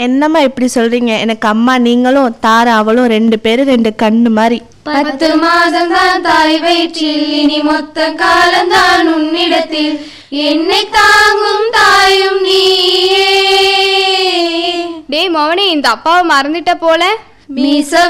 என்னம்மா இப்படி சொல்றீங்க? எனக்கு அம்மா நீங்களும் தாரா அவளும் 2 பேரும் 2 கண்ணு மாதிரி. 10 மாதம் தான் தாய் வயிற்றில், இனி மொத்த காலம்தான் உன்னிடத்தில், என்னை தாங்கும் தாயும் நீயே. டேய் மவனே, இந்த அப்பாவை மறந்துட்ட போல. மீச